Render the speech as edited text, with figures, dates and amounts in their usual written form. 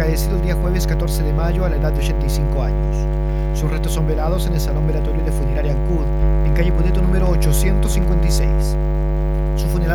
fallecido el día jueves 14 de mayo a la edad de 85 años. Sus restos son velados en el Salón Velatorio de Funeraria Ancud, en calle Puneto número 856. Su funeral